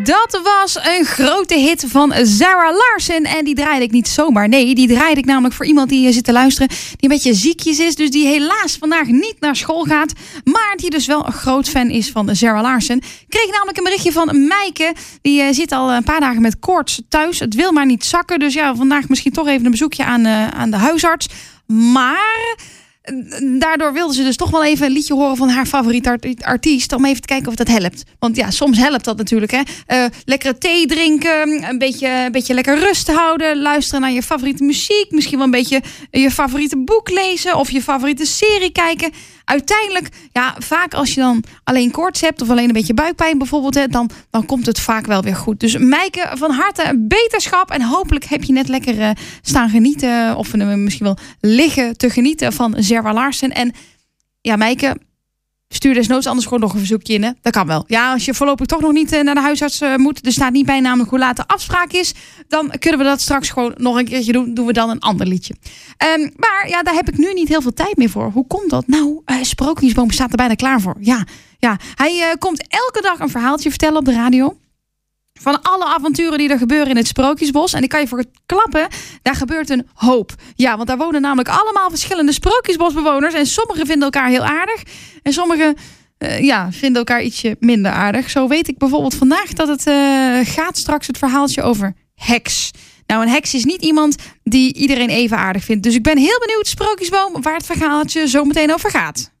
Dat was een grote hit van Zara Larsson. En die draaide ik niet zomaar. Nee, die draaide ik namelijk voor iemand die zit te luisteren. Die een beetje ziekjes is. Dus die helaas vandaag niet naar school gaat. Maar die dus wel een groot fan is van Zara Larsson. Ik kreeg namelijk een berichtje van Meike. Die zit al een paar dagen met koorts thuis. Het wil maar niet zakken. Dus ja, vandaag misschien toch even een bezoekje aan de huisarts. Maar daardoor wilde ze dus toch wel even een liedje horen van haar favoriete artiest. Om even te kijken of dat helpt. Want ja, soms helpt dat natuurlijk. Hè. Lekkere thee drinken. Een beetje lekker rust houden. Luisteren naar je favoriete muziek. Misschien wel een beetje je favoriete boek lezen. Of je favoriete serie kijken. Uiteindelijk, ja, vaak als je dan alleen koorts hebt. Of alleen een beetje buikpijn bijvoorbeeld. Hè, dan komt het vaak wel weer goed. Dus Meike, van harte beterschap. En hopelijk heb je net lekker staan genieten. Of misschien wel liggen te genieten van Zara Larsson. En ja, Meike, stuur desnoods anders gewoon nog een verzoekje in. Hè? Dat kan wel. Ja, als je voorlopig toch nog niet naar de huisarts moet. Er staat niet bij namelijk hoe laat de afspraak is. Dan kunnen we dat straks gewoon nog een keertje doen. Doen we dan een ander liedje. Maar ja, daar heb ik nu niet heel veel tijd meer voor. Hoe komt dat? Nou, Sprookjesboom staat er bijna klaar voor. Ja. Hij komt elke dag een verhaaltje vertellen op de radio. Van alle avonturen die er gebeuren in het Sprookjesbos. En ik kan je voor het klappen, daar gebeurt een hoop. Ja, want daar wonen namelijk allemaal verschillende Sprookjesbosbewoners. En sommigen vinden elkaar heel aardig. En sommigen vinden elkaar ietsje minder aardig. Zo weet ik bijvoorbeeld vandaag dat het gaat straks het verhaaltje over heks. Nou, een heks is niet iemand die iedereen even aardig vindt. Dus ik ben heel benieuwd, Sprookjesboom, waar het verhaaltje zo meteen over gaat.